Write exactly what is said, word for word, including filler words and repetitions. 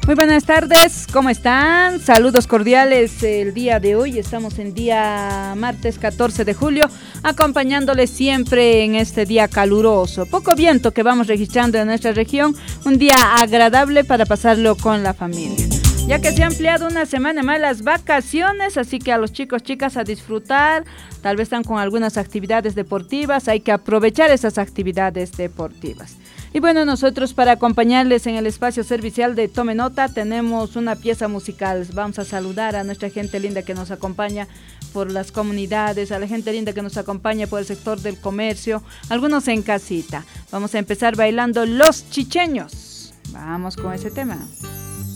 Muy buenas tardes, ¿cómo están? Saludos cordiales el día de hoy. Estamos en día martes catorce de julio, acompañándoles siempre en este día caluroso. Poco viento que vamos registrando en nuestra región, un día agradable para pasarlo con la familia. Ya que se ha ampliado una semana más las vacaciones, así que a los chicos, chicas a disfrutar, tal vez están con algunas actividades deportivas, hay que aprovechar esas actividades deportivas. Y bueno, nosotros para acompañarles en el espacio servicial de Tome Nota tenemos una pieza musical. Vamos a saludar a nuestra gente linda que nos acompaña por las comunidades, a la gente linda que nos acompaña por el sector del comercio, algunos en casita. Vamos a empezar bailando Los Chicheños. Vamos con ese tema.